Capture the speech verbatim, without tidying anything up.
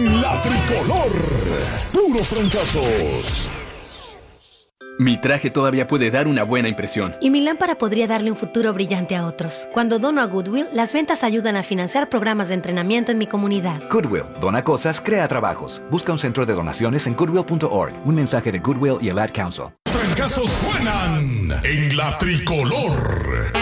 en La Tricolor. Puros fracasos. Mi traje todavía puede dar una buena impresión. Y mi lámpara podría darle un futuro brillante a otros. Cuando dono a Goodwill, las ventas ayudan a financiar programas de entrenamiento en mi comunidad. Goodwill, dona cosas, crea trabajos. Busca un centro de donaciones en goodwill punto org. Un mensaje de Goodwill y el Ad Council. Fracasos suenan en La Tricolor.